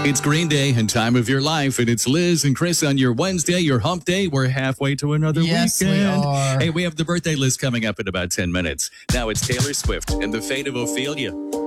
It's Green Day and Time of Your Life, and it's Liz and Chris on your Wednesday, your hump day. We're halfway to another Yes, we weekend. are. Hey, we have the birthday list coming up in about 10 minutes. Now it's Taylor Swift and the fate of Ophelia.